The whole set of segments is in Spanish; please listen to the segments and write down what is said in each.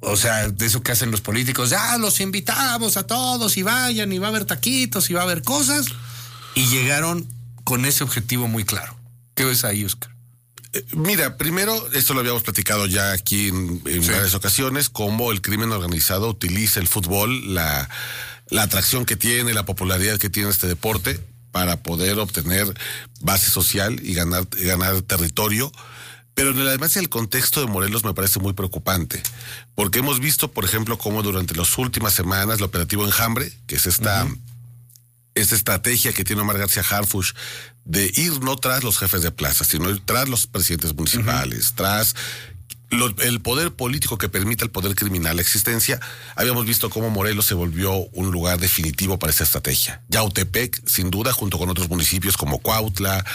O sea, de eso que hacen los políticos, los invitamos a todos y vayan, y va a haber taquitos, y va a haber cosas, y llegaron con ese objetivo muy claro. ¿Qué ves ahí, Oscar? Mira, primero, esto lo habíamos platicado ya aquí en varias ocasiones, cómo el crimen organizado utiliza el fútbol, la atracción que tiene, la popularidad que tiene este deporte, para poder obtener base social y ganar territorio. Pero además el contexto de Morelos me parece muy preocupante, porque hemos visto, por ejemplo, cómo durante las últimas semanas el operativo Enjambre, que es esta estrategia que tiene Omar García Harfuch de ir no tras los jefes de plaza, sino ir tras los presidentes municipales, tras el poder político que permite al poder criminal la existencia. Habíamos visto cómo Morelos se volvió un lugar definitivo para esta estrategia. Yautepec, sin duda, junto con otros municipios como Cuautla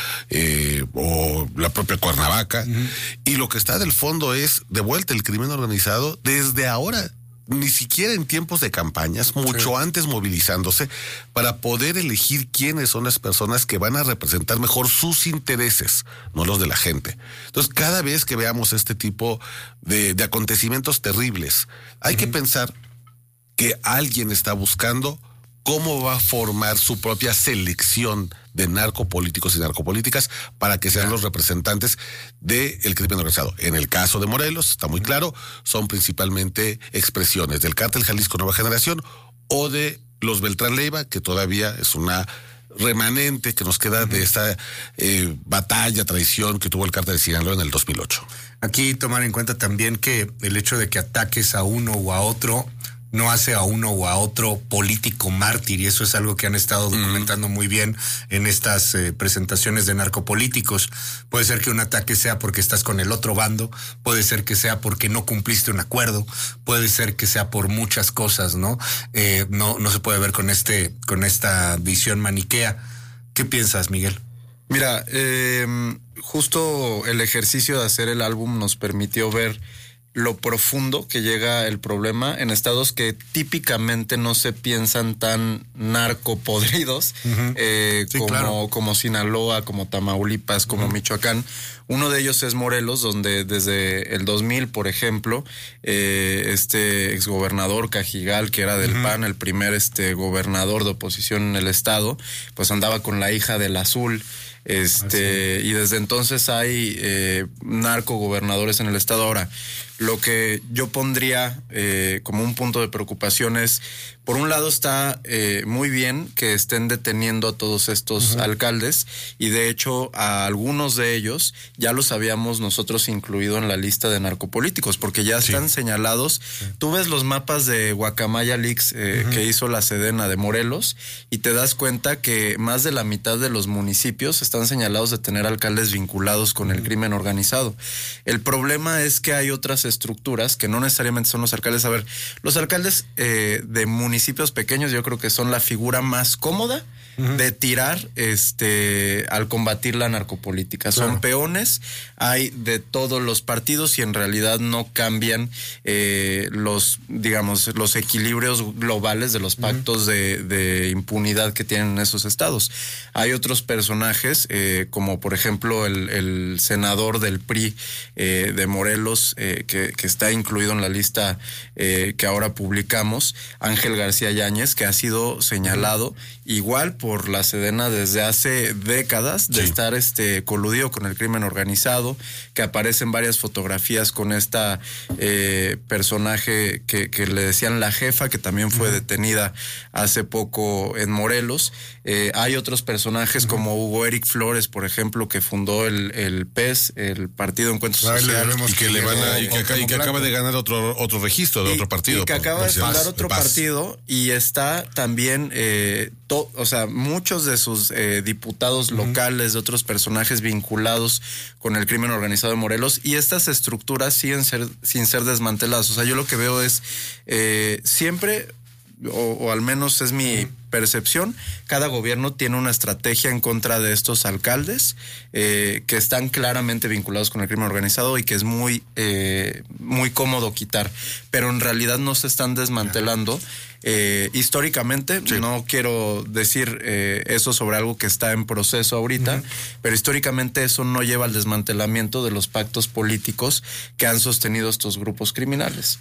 o la propia Cuernavaca. Y lo que está del fondo es, de vuelta, el crimen organizado desde ahora, ni siquiera en tiempos de campañas, mucho antes movilizándose para poder elegir quiénes son las personas que van a representar mejor sus intereses, no los de la gente. Entonces, cada vez que veamos este tipo de acontecimientos terribles, hay que pensar que alguien está buscando cómo va a formar su propia selección de narcopolíticos y narcopolíticas para que sean los representantes del crimen organizado. En el caso de Morelos, está muy claro, son principalmente expresiones del Cártel Jalisco Nueva Generación o de los Beltrán Leiva, que todavía es una remanente que nos queda de esta batalla, traición que tuvo el Cártel de Sinaloa en el 2008. Aquí tomar en cuenta también que el hecho de que ataques a uno o a otro no hace a uno o a otro político mártir, y eso es algo que han estado documentando muy bien en estas presentaciones de narcopolíticos. Puede ser que un ataque sea porque estás con el otro bando, puede ser que sea porque no cumpliste un acuerdo, puede ser que sea por muchas cosas, ¿no? No se puede ver con esta visión maniquea. ¿Qué piensas, Miguel? Mira, justo el ejercicio de hacer el álbum nos permitió ver lo profundo que llega el problema en estados que típicamente no se piensan tan narcopodridos, como Sinaloa, como Tamaulipas, como Michoacán. Uno de ellos es Morelos, donde desde el 2000, por ejemplo, este exgobernador Cajigal, que era del PAN, el primer gobernador de oposición en el estado, pues andaba con la hija del Azul. Y desde entonces hay narcogobernadores en el estado. Ahora, lo que yo pondría como un punto de preocupación es, por un lado está muy bien que estén deteniendo a todos estos alcaldes, y de hecho a algunos de ellos ya los habíamos nosotros incluido en la lista de narcopolíticos, porque ya están señalados. Tú ves los mapas de Guacamaya Leaks que hizo la Sedena de Morelos y te das cuenta que más de la mitad de los municipios están señalados de tener alcaldes vinculados con el crimen organizado. El problema es que hay otras estructuras que no necesariamente son los alcaldes. A ver, los alcaldes de municipios pequeños yo creo que son la figura más cómoda de tirar al combatir la narcopolítica. Claro. Son peones, hay de todos los partidos y en realidad no cambian los equilibrios globales de los pactos de impunidad que tienen en esos estados. Hay otros personajes, como por ejemplo el senador del PRI de Morelos, que está incluido en la lista que ahora publicamos, Ángel García Yáñez, que ha sido señalado igual por la Sedena desde hace décadas de estar coludido con el crimen organizado, que aparecen varias fotografías con esta personaje que le decían la jefa, que también fue detenida hace poco en Morelos. Hay otros personajes como Hugo Eric Flores, por ejemplo, que fundó el PES, el Partido Encuentro Social, y que acaba de ganar otro registro de otro partido. Y que acaba de fundar otro partido, y está también muchos de sus diputados locales, de otros personajes vinculados con el crimen organizado de Morelos, y estas estructuras siguen sin ser desmanteladas. O sea, yo lo que veo es siempre, o al menos es mi percepción, cada gobierno tiene una estrategia en contra de estos alcaldes que están claramente vinculados con el crimen organizado y que es muy cómodo quitar, pero en realidad no se están desmantelando. Históricamente, no quiero decir eso sobre algo que está en proceso ahorita, pero históricamente eso no lleva al desmantelamiento de los pactos políticos que han sostenido estos grupos criminales.